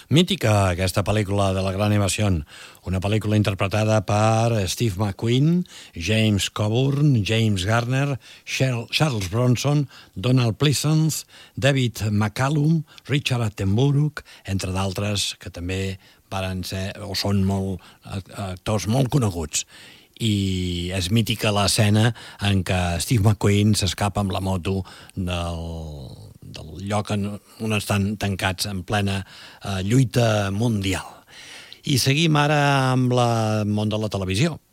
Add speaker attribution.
Speaker 1: Mítica, aquesta pel·lícula de la Gran Evasión, una pel·lícula interpretada per Steve McQueen, James Coburn, James Garner, Charles Bronson, Donald Pleasence, David McCallum, Richard Attenborough, entre d'altres que també varen ser o són actors molt coneguts. I és mítica l'escena en què Steve McQueen s'escapa amb la moto del lloc on estan tancats en plena lluita mundial. I seguim ara amb el món de la televisió.